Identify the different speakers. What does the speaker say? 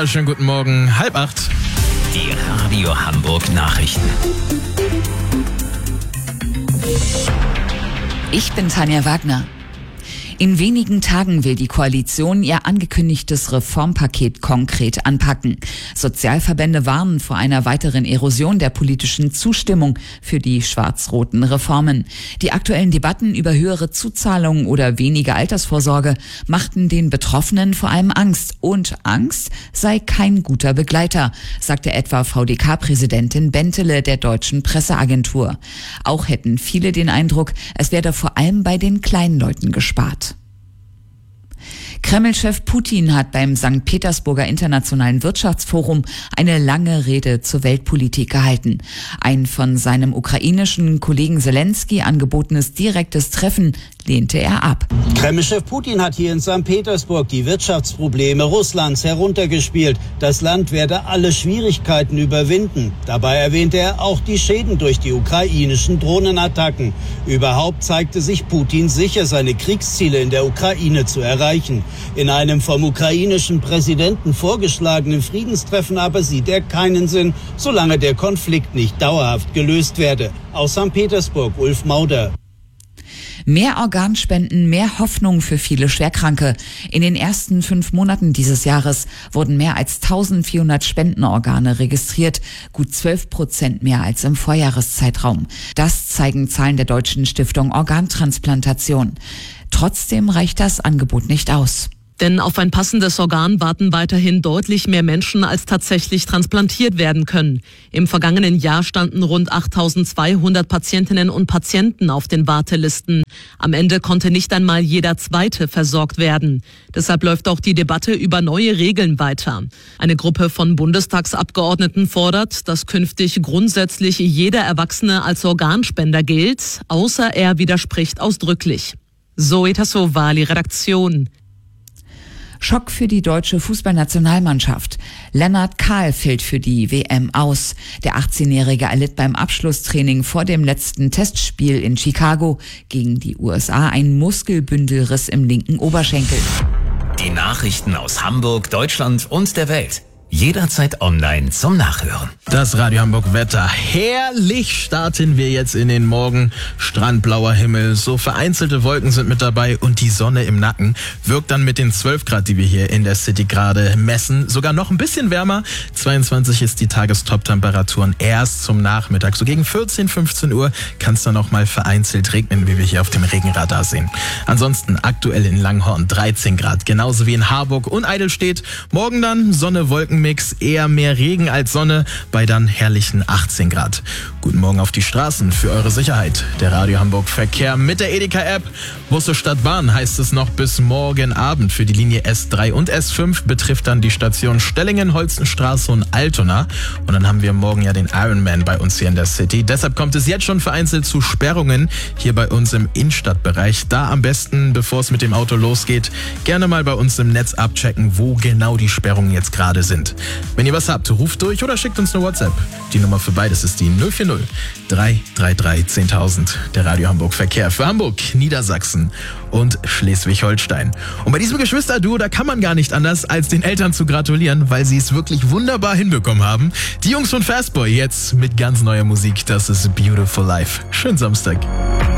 Speaker 1: wunderschönen guten Morgen, 7:30.
Speaker 2: Die Radio Hamburg Nachrichten.
Speaker 3: Ich bin Tanja Wagner. In wenigen Tagen will die Koalition ihr angekündigtes Reformpaket konkret anpacken. Sozialverbände warnen vor einer weiteren Erosion der politischen Zustimmung für die schwarz-roten Reformen. Die aktuellen Debatten über höhere Zuzahlungen oder weniger Altersvorsorge machten den Betroffenen vor allem Angst. Und Angst sei kein guter Begleiter, sagte etwa VDK-Präsidentin Bentele der Deutschen Presseagentur. Auch hätten viele den Eindruck, es werde vor allem bei den kleinen Leuten gespart. Kreml-Chef Putin hat beim St. Petersburger Internationalen Wirtschaftsforum eine lange Rede zur Weltpolitik gehalten. Ein von seinem ukrainischen Kollegen Zelensky angebotenes direktes Treffen lehnte er ab.
Speaker 4: Kreml-Chef Putin hat hier in St. Petersburg die Wirtschaftsprobleme Russlands heruntergespielt. Das Land werde alle Schwierigkeiten überwinden. Dabei erwähnte er auch die Schäden durch die ukrainischen Drohnenattacken. Überhaupt zeigte sich Putin sicher, seine Kriegsziele in der Ukraine zu erreichen. In einem vom ukrainischen Präsidenten vorgeschlagenen Friedenstreffen aber sieht er keinen Sinn, solange der Konflikt nicht dauerhaft gelöst werde. Aus St. Petersburg, Ulf Mauder.
Speaker 3: Mehr Organspenden, mehr Hoffnung für viele Schwerkranke. In den ersten 5 Monaten dieses Jahres wurden mehr als 1400 Spendenorgane registriert, gut 12% mehr als im Vorjahreszeitraum. Das zeigen Zahlen der Deutschen Stiftung Organtransplantation. Trotzdem reicht das Angebot nicht aus.
Speaker 5: Denn auf ein passendes Organ warten weiterhin deutlich mehr Menschen, als tatsächlich transplantiert werden können. Im vergangenen Jahr standen rund 8200 Patientinnen und Patienten auf den Wartelisten. Am Ende konnte nicht einmal jeder Zweite versorgt werden. Deshalb läuft auch die Debatte über neue Regeln weiter. Eine Gruppe von Bundestagsabgeordneten fordert, dass künftig grundsätzlich jeder Erwachsene als Organspender gilt, außer er widerspricht ausdrücklich. Zoe Tassovali, Redaktion.
Speaker 3: Schock für die deutsche Fußballnationalmannschaft. Lennart Kahl fällt für die WM aus. Der 18-Jährige erlitt beim Abschlusstraining vor dem letzten Testspiel in Chicago gegen die USA einen Muskelbündelriss im linken Oberschenkel.
Speaker 2: Die Nachrichten aus Hamburg, Deutschland und der Welt. Jederzeit online zum Nachhören.
Speaker 1: Das Radio Hamburg Wetter. Herrlich starten wir jetzt in den Morgen. Strandblauer Himmel, so vereinzelte Wolken sind mit dabei und die Sonne im Nacken wirkt dann mit den 12 Grad, die wir hier in der City gerade messen, sogar noch ein bisschen wärmer. 22 ist die Tagestop-Temperaturen erst zum Nachmittag. So gegen 14, 15 Uhr kann es dann auch mal vereinzelt regnen, wie wir hier auf dem Regenradar sehen. Ansonsten aktuell in Langhorn 13 Grad, genauso wie in Harburg und Eidelstedt. Morgen dann Sonne, Wolken, Mix, eher mehr Regen als Sonne bei dann herrlichen 18 Grad. Guten Morgen auf die Straßen für eure Sicherheit. Der Radio Hamburg Verkehr mit der Edeka-App. Busse statt Bahn heißt es noch bis morgen Abend. Für die Linie S3 und S5 betrifft dann die Station Stellingen, Holstenstraße und Altona. Und dann haben wir morgen ja den Ironman bei uns hier in der City. Deshalb kommt es jetzt schon vereinzelt zu Sperrungen hier bei uns im Innenstadtbereich. Da am besten, bevor es mit dem Auto losgeht, gerne mal bei uns im Netz abchecken, wo genau die Sperrungen jetzt gerade sind. Wenn ihr was habt, ruft durch oder schickt uns eine WhatsApp. Die Nummer für beides ist die 040 333 10.000. Der Radio Hamburg Verkehr für Hamburg, Niedersachsen und Schleswig-Holstein. Und bei diesem Geschwisterduo, da kann man gar nicht anders, als den Eltern zu gratulieren, weil sie es wirklich wunderbar hinbekommen haben. Die Jungs von Fastboy jetzt mit ganz neuer Musik. Das ist Beautiful Life. Schönen Samstag.